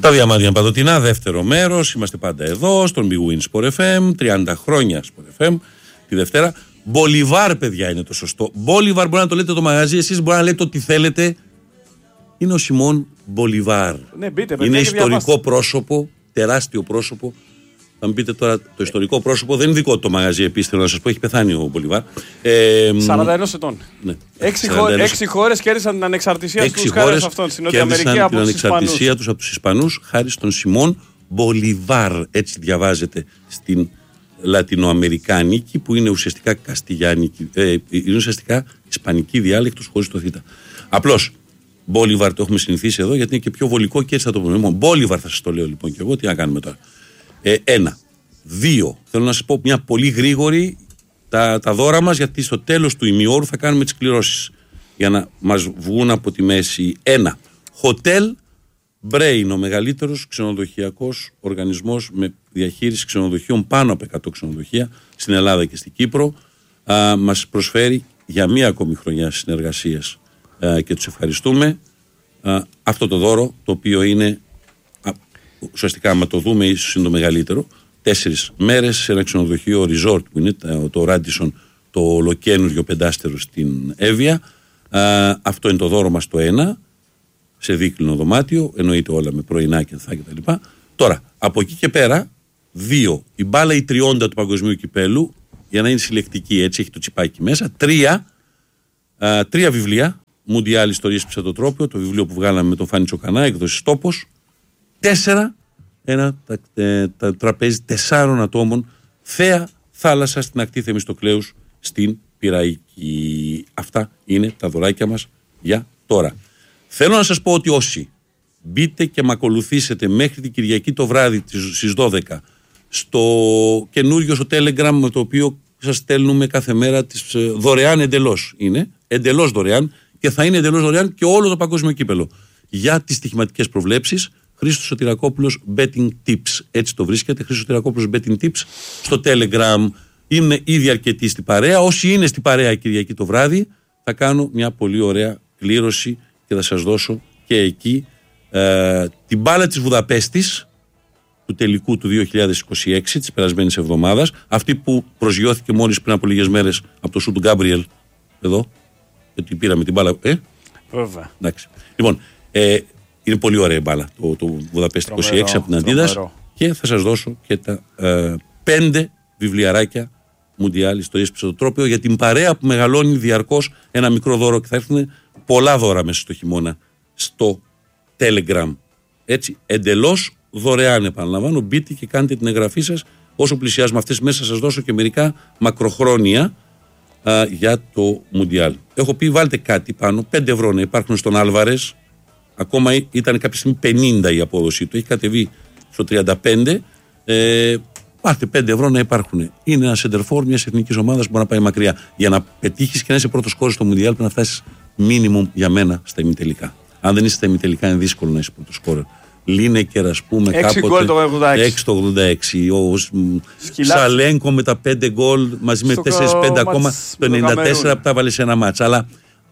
Τα διαμάντια Παδοτινά, δεύτερο μέρος. Είμαστε πάντα εδώ, στον Big Win Sport FM. 30 χρόνια Sport FM. Τη Δευτέρα. Μπολιβάρ, παιδιά, είναι το σωστό. Μπολιβάρ, μπορεί να το λέτε το μαγαζί, εσείς μπορεί να λέτε ό,τι θέλετε. Είναι ο Σιμών Μπολιβάρ. Ναι, μπείτε, παιδιά, είναι ιστορικό πρόσωπο, τεράστιο πρόσωπο. Θα μου πείτε τώρα, το ιστορικό πρόσωπο δεν είναι δικό το μαγαζί, επίσης θέλω να σας πω, έχει πεθάνει ο Μπολιβάρ. 41 ετών. Ναι. 6 χώρες κέρδισαν την ανεξαρτησία τους χάρη σε αυτόν. Στην Νότια Αμερική από τους Ισπανούς. Την ανεξαρτησία τους από τους Ισπανούς χάρη στον Σιμών Μπολιβάρ. Έτσι διαβάζεται στην Λατινοαμερικάνικη, που είναι ουσιαστικά καστιγιάνικη, είναι ουσιαστικά ισπανική διάλεκτος χωρίς το θήτα. Απλώς Μπόλιβαρ το έχουμε συνηθίσει εδώ γιατί είναι και πιο βολικό και έτσι θα το πούμε. Μπόλιβαρ θα σας το λέω λοιπόν και εγώ, τι να κάνουμε τώρα. 1. 2. Θέλω να σας πω μια πολύ γρήγορη τα δώρα μας, γιατί στο τέλος του ημιώρου θα κάνουμε τις κληρώσεις για να μας βγουν από τη μέση. 1. Hotel Brain, ο μεγαλύτερος ξενοδοχειακός οργανισμός με διαχείριση ξενοδοχείων, πάνω από 100 ξενοδοχεία στην Ελλάδα και στην Κύπρο, μας προσφέρει για μία ακόμη χρονιά συνεργασίας και τους ευχαριστούμε αυτό το δώρο, το οποίο είναι ουσιαστικά, άμα το δούμε, ίσως είναι το μεγαλύτερο. 4 μέρες σε ένα ξενοδοχείο resort που είναι το Radisson, το ολοκαίνουργιο πεντάστερο στην Εύβοια. Αυτό είναι το δώρο μας το 1, σε δίκλινο δωμάτιο, εννοείται όλα με πρωινά και θα κτλ. Τώρα, από εκεί και πέρα, 2, η μπάλα η τριώντα του παγκοσμίου κυπέλου, για να είναι συλλεκτική, έτσι έχει το τσιπάκι μέσα. 3 βιβλία, Μουντιάλ Ιστορίες Ψευδοτρόπιο, το βιβλίο που βγάλαμε με τον Φάνη Τσοκανά, έκδοση Τόπος. 4, ένα τραπέζι 4 ατόμων, θέα θάλασσα στην ακτή Θεμιστοκλέους στην Πειραϊκή. Αυτά είναι τα δωράκια μας για τώρα. Θέλω να σας πω ότι όσοι μπείτε και με ακολουθήσετε μέχρι την Κυριακή το βράδυ στις 12 στο καινούριο στο Telegram, με το οποίο σας στέλνουμε κάθε μέρα τις δωρεάν, εντελώς είναι, εντελώς δωρεάν, και θα είναι εντελώς δωρεάν και όλο το παγκόσμιο κύπελο για τις στοιχηματικές προβλέψεις. Χρήστος Σωτηρακόπουλος Betting Tips, έτσι το βρίσκεται, Χρήστος Σωτηρακόπουλος Betting Tips στο Telegram. Είναι ήδη αρκετοί στην παρέα. Όσοι είναι στην παρέα Κυριακή το βράδυ, θα κάνω μια πολύ ωραία κλήρωση και θα σας δώσω και εκεί την μπάλα της Βουδαπέστης του τελικού του 2026, της περασμένης εβδομάδας, αυτή που προσγειώθηκε μόλις πριν από λίγες μέρες από το σου του Γκάμπριελ εδώ, γιατί πήραμε την μπάλα. Βέβαια. Εντάξει. Λοιπόν, είναι πολύ ωραία η μπάλα το Βουδαπέστη 26 από την Αντίδας, και θα σας δώσω και τα 5 βιβλιαράκια Μουντιάλ Ιστορίες Ψευδοτρόπιο για την παρέα που μεγαλώνει διαρκώς, ένα μικρό δώρο, και θα έρθουν πολλά δώρα μέσα στο χειμώνα στο Telegram. Έτσι, εντελώς δωρεάν, επαναλαμβάνω, μπείτε και κάντε την εγγραφή σας. Όσο πλησιάζουμε αυτές τις μέρες, θα σας δώσω και μερικά μακροχρόνια για το Μουντιάλ. Έχω πει, βάλτε κάτι πάνω, 5 ευρώ να υπάρχουν στον Άλβαρες. Ακόμα ήταν κάποια στιγμή 50 η απόδοσή του, έχει κατεβεί στο 35. Πάρτε 5 ευρώ να υπάρχουν. Είναι ένα σεντερφόρ μιας εθνικής ομάδας που μπορεί να πάει μακριά. Για να πετύχεις και να είσαι πρώτος σκόρερ στο Μουντιάλ, πρέπει να φτάσεις minimum για μένα στα ημιτελικά. Αν δεν είσαι στα ημιτελικά, είναι δύσκολο να είσαι πρώτος σκόρερ. Λίνεκερ, ας πούμε, 6 γκολ το 86. Το 86. Ο Σαλένκο με τα 5 γκολ μαζί με 4-5 ακόμα το 94 που τα βάλε σε ένα μάτς. Αλλά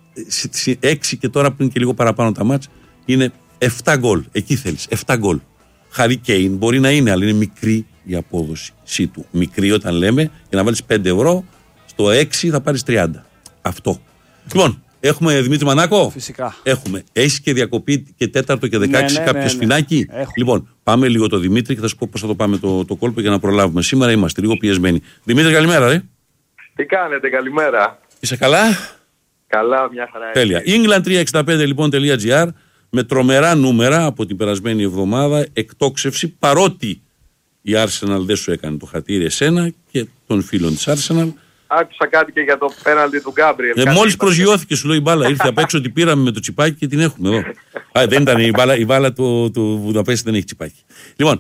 6 και τώρα που είναι και λίγο παραπάνω τα μάτς είναι 7 γκολ. Εκεί θέλεις. 7 γκολ. Χαρί Κέιν μπορεί να είναι, αλλά είναι μικρή η απόδοση του. Μικρή όταν λέμε, για να βάλεις 5 ευρώ, στο 6 θα πάρεις 30. Αυτό. Λοιπόν, έχουμε Δημήτρη Μανάκο. Φυσικά. Έχουμε. Έχεις και διακοπή και 4ο και 16 κάποιο σφινάκι. Λοιπόν, πάμε λίγο το Δημήτρη και θα σου πω πώς θα το πάμε το κόλπο για να προλάβουμε. Σήμερα είμαστε λίγο πιεσμένοι. Δημήτρη, καλημέρα, ρε. Τι κάνετε, καλημέρα. Είσαι καλά? Καλά, μια χαρά. Τέλεια. England365 λοιπόν.gr με τρομερά νούμερα από την περασμένη εβδομάδα. Εκτόξευση, παρότι η Arsenal δεν σου έκανε το χατήρι εσένα και των φίλων της Arsenal. Άκουσα κάτι και για το πέναλτι του Γκάμπριελ. Μόλις προσγειώθηκε, σου λέω, η μπάλα ήρθε απ' έξω, ότι πήραμε με το τσιπάκι και την έχουμε εδώ. Δεν ήταν η μπάλα του Βουδαπέστη, δεν έχει τσιπάκι. Λοιπόν,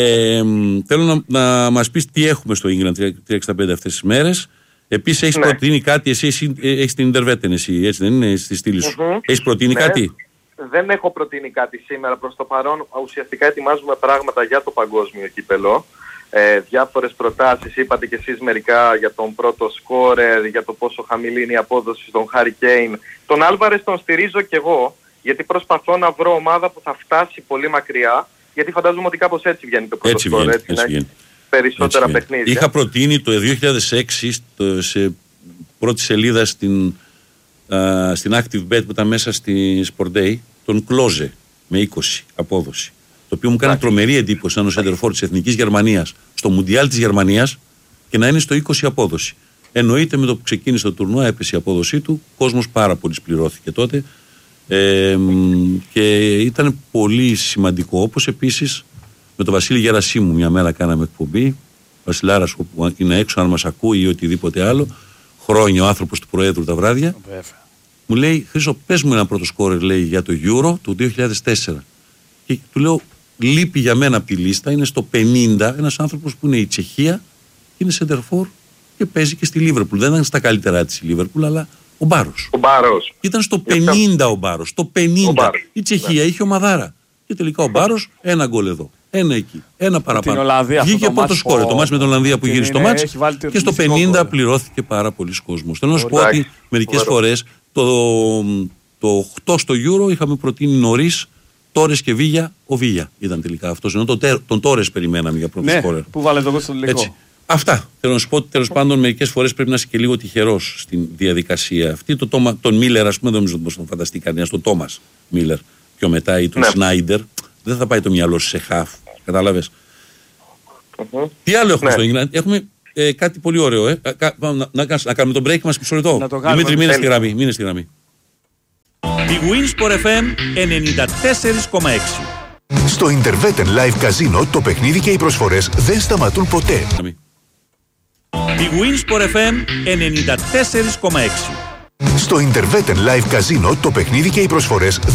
θέλω να μας πεις τι έχουμε στο England 365 αυτές τις μέρες. Επίσης έχεις προτείνει κάτι, εσύ έχεις την Ιντερβέτεν, εσύ, έτσι δεν είναι, στη στήλη σου. Έχεις προτείνει κάτι? Δεν έχω προτείνει κάτι σήμερα. Προς το παρόν ουσιαστικά ετοιμάζουμε πράγματα για το παγκόσμιο κύπελο. Διάφορες προτάσεις, είπατε και εσείς μερικά για τον πρώτο σκόρερ, για το πόσο χαμηλή είναι η απόδοση στον Χάρι Κέιν. Τον Άλβαρες τον στηρίζω κι εγώ, γιατί προσπαθώ να βρω ομάδα που θα φτάσει πολύ μακριά γιατί φαντάζομαι ότι κάπως έτσι βγαίνει το πρώτο σκορ. Έτσι βγαίνει. Περισσότερα παιχνίδια. Είχα προτείνει το 2006 σε πρώτη σελίδα στην Active Bet που ήταν μέσα στη Sport Day, τον Κλόζε με 20 απόδοση. Το οποίο μου κάνει τρομερή εντύπωση σαν ο σέντερφορ της Εθνικής Γερμανίας στο Μουντιάλ της Γερμανίας και να είναι στο 20 απόδοση. Εννοείται με το που ξεκίνησε το τουρνουά έπεσε η απόδοσή του, κόσμος πάρα πολύ πληρώθηκε τότε και ήταν πολύ σημαντικό. Όπως επίσης με τον Βασίλη Γερασίμου μια μέρα κάναμε εκπομπή, Βασιλάρας που είναι έξω αν μας ακούει ή οτιδήποτε άλλο, χρόνια ο άνθρωπος του Προέδρου τα βράδια, μου λέει Χρήστο πες μου ένα πρώτο σκόρερ λέει για το Euro του 2004 και του λέω λείπει για μένα από τη λίστα, είναι στο 50 ένας άνθρωπος που είναι η Τσεχία, είναι σεντερφόρ και παίζει και στη Λίβερπουλ. Δεν ήταν στα καλύτερά της η Λίβερπουλ, αλλά ο Μπάρος. Ήταν στο 50 ο Μπάρος. Στο 50 η Τσεχία είχε ομαδάρα. Και τελικά ο Μπάρος ένα γκολ εδώ, ένα εκεί, ένα παραπάνω. Βγήκε από το σκόρ. Το μάτς με την Ολλανδία που γύρισε το μάτς και στο 50 πληρώθηκε πάρα πολλοί κόσμος. Θέλω να σου πω ότι μερικές φορές το 8 στο Euro είχαμε προτείνει νωρίς. Τόρες και Βίγια, ο Βίγια ήταν τελικά αυτός. Ενώ τον Τόρες περιμέναμε για πρώτο σκόρερ. Που βάλε το γκολ στο τελικό. Αυτά. Θέλω να σου πω ότι τέλος πάντων μερικές φορές πρέπει να είσαι και λίγο τυχερός στην διαδικασία αυτή. Τον Μίλερ, ας πούμε, δεν νομίζω ότι τον φανταστεί κανένας. Τον Τόμας Μίλερ πιο μετά ή τον Σνάιντερ. Δεν θα πάει το μυαλό σου σε χαφ. Κατάλαβες. Τι άλλο έχουμε στο England. Έχουμε κάτι πολύ ωραίο. Να κάνουμε τον break μας μισό λεπτό. Δημήτρη, μείνε στη γραμμή. Η Winsport FM 94,6. Στο Interwetten Live Casino το παιχνίδι και οι προσφορές δεν σταματούν ποτέ. Η Winsport FM 94,6. Στο Interwetten Live Casino το παιχνίδι και οι προσφορές